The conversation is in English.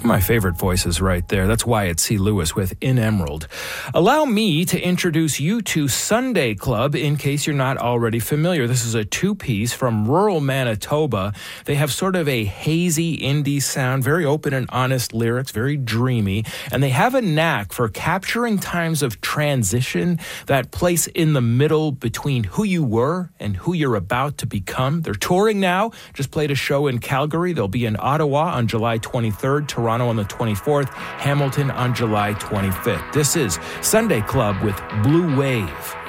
My favorite voices right there. That's Wyatt C. Lewis with In Emerald. Allow me to introduce you to Sunday Club in case you're not already familiar. This is a two-piece from rural Manitoba. They have sort of a hazy indie sound, very open and honest lyrics, very dreamy, and they have a knack for capturing times of transition, that place in the middle between who you were and who you're about to become. They're touring now, just played a show in Calgary. They'll be in Ottawa on July 23rd, Toronto on the 24th, Hamilton on July 25th. This is Sunday Club with Blue Wave.